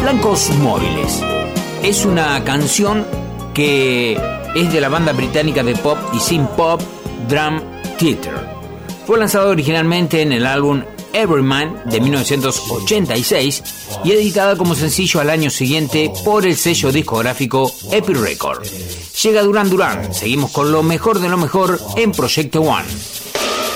Blancos Móviles. Es una canción que es de la banda británica de pop y synth pop Drum Theater. Fue lanzado originalmente en el álbum Everyman de 1986 y editada como sencillo al año siguiente por el sello discográfico Epic Record. Llega Duran Duran, seguimos con lo mejor de lo mejor en Proyecto One.